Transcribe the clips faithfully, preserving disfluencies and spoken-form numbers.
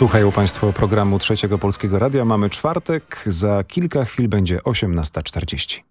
Słuchają Państwo programu Trzeciego Polskiego Radia. Mamy czwartek, za kilka chwil będzie osiemnasta czterdzieści.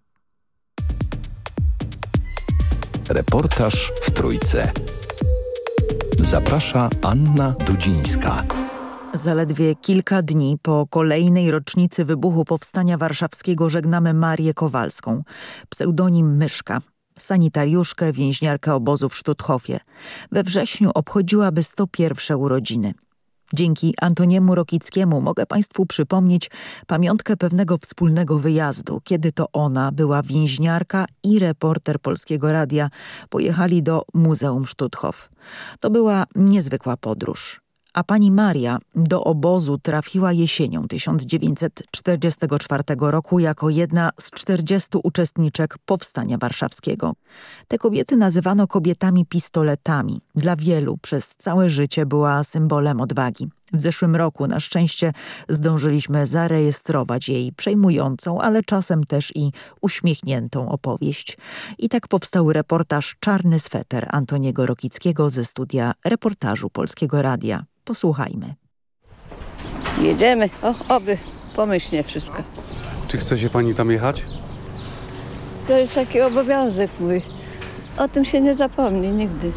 Reportaż w Trójce. Zaprasza Anna Dudzińska. Zaledwie kilka dni po kolejnej rocznicy wybuchu Powstania Warszawskiego żegnamy Marię Kowalską, pseudonim Myszka, sanitariuszkę, więźniarkę obozu w Sztuthofie. We wrześniu obchodziłaby sto pierwsze urodziny. Dzięki Antoniemu Rokickiemu mogę Państwu przypomnieć pamiątkę pewnego wspólnego wyjazdu, kiedy to ona, była więźniarka i reporter Polskiego Radia, pojechali do Muzeum Sztuthof. To była niezwykła podróż. A pani Maria do obozu trafiła jesienią tysiąc dziewięćset czterdziestego czwartego roku jako jedna z czterdziestu uczestniczek Powstania Warszawskiego. Te kobiety nazywano kobietami pistoletami. Dla wielu przez całe życie była symbolem odwagi. W zeszłym roku na szczęście zdążyliśmy zarejestrować jej przejmującą, ale czasem też i uśmiechniętą opowieść. I tak powstał reportaż Czarny sweter Antoniego Rokickiego ze studia reportażu Polskiego Radia. Posłuchajmy. Jedziemy. O, oby pomyślnie wszystko. Czy chce się pani tam jechać? To jest taki obowiązek mój. O tym się nie zapomni nigdy.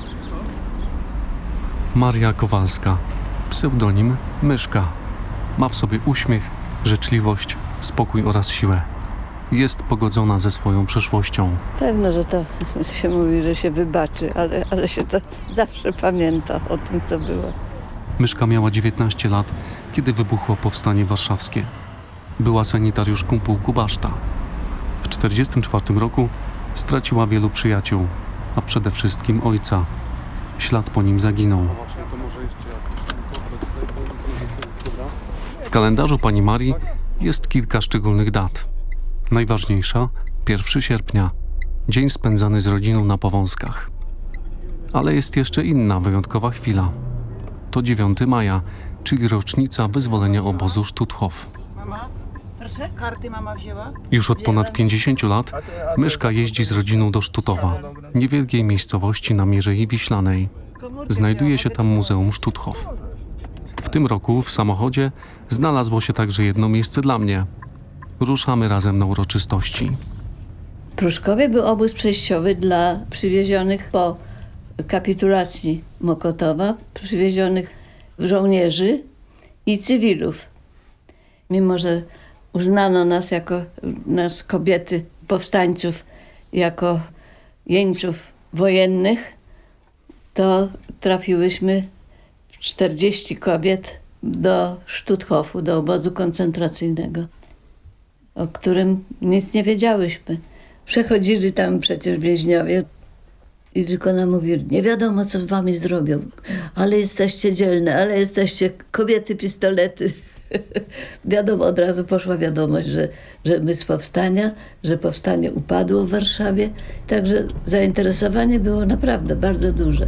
Maria Kowalska, pseudonim Myszka. Ma w sobie uśmiech, życzliwość, spokój oraz siłę. Jest pogodzona ze swoją przeszłością. Pewno, że to się mówi, że się wybaczy, ale, ale się to zawsze pamięta o tym, co było. Myszka miała dziewiętnaście lat, kiedy wybuchło Powstanie Warszawskie. Była sanitariuszką pułku Baszta. W tysiąc dziewięćset czterdziestym czwartym roku straciła wielu przyjaciół, a przede wszystkim ojca. Ślad po nim zaginął. W kalendarzu pani Marii jest kilka szczególnych dat. Najważniejsza pierwszego sierpnia, dzień spędzany z rodziną na Powązkach. Ale jest jeszcze inna wyjątkowa chwila. To dziewiątego maja, czyli rocznica wyzwolenia obozu Sztuthof. Mama, proszę, karty mama wzięła? Już od ponad pięćdziesięciu lat Myszka jeździ z rodziną do Sztutowa, niewielkiej miejscowości na Mierzei Wiślanej. Znajduje się tam Muzeum Sztuthof. W tym roku w samochodzie znalazło się także jedno miejsce dla mnie. Ruszamy razem na uroczystości. W Pruszkowie był obóz przejściowy dla przywiezionych po kapitulacji Mokotowa, przywiezionych żołnierzy i cywilów. Mimo że uznano nas jako, nas kobiety, powstańców, jako jeńców wojennych, to trafiłyśmy czterdzieści kobiet do Sztuthofu, do obozu koncentracyjnego, o którym nic nie wiedziałyśmy. Przechodzili tam przecież więźniowie i tylko nam mówili, nie wiadomo co z wami zrobią, ale jesteście dzielne, ale jesteście kobiety pistolety. Wiadomo, od razu poszła wiadomość, że, że my z powstania, że powstanie upadło w Warszawie. Także zainteresowanie było naprawdę bardzo duże.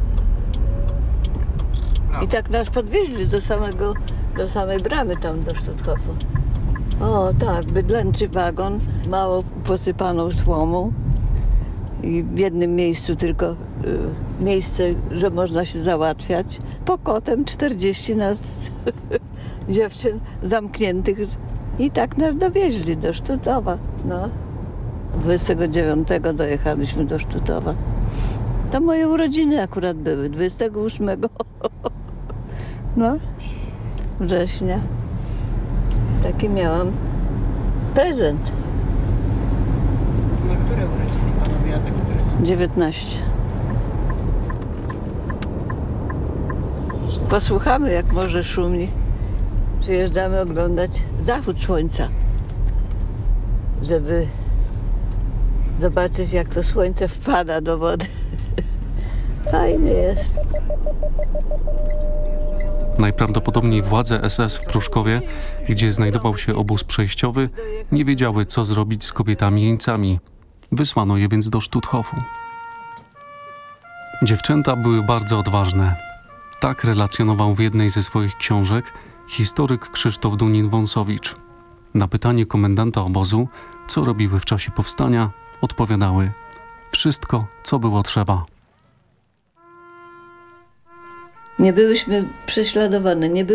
I tak nas podwieźli do samego, do samej bramy tam do Sztuthofu. O tak, bydlęcy wagon, mało posypaną słomą i w jednym miejscu tylko y, miejsce, że można się załatwiać. Pokotem czterdzieści nas dziewczyn zamkniętych i tak nas dowieźli do Sztutowa. No. dwudziestego dziewiątego dojechaliśmy do Sztutowa. To moje urodziny akurat były, dwudziestego ósmego no, września. Taki miałam prezent. Na które urodziny panowie ja taki prezent? dziewiętnaście. Posłuchamy, jak morze szumi. Przyjeżdżamy oglądać zachód słońca, żeby zobaczyć, jak to słońce wpada do wody. Fajnie jest. Najprawdopodobniej władze S S w Pruszkowie, gdzie znajdował się obóz przejściowy, nie wiedziały, co zrobić z kobietami jeńcami. Wysłano je więc do Sztuthofu. Dziewczęta były bardzo odważne. Tak relacjonował w jednej ze swoich książek historyk Krzysztof Dunin-Wąsowicz. Na pytanie komendanta obozu, co robiły w czasie powstania, odpowiadały: wszystko, co było trzeba. Nie byłyśmy prześladowane, nie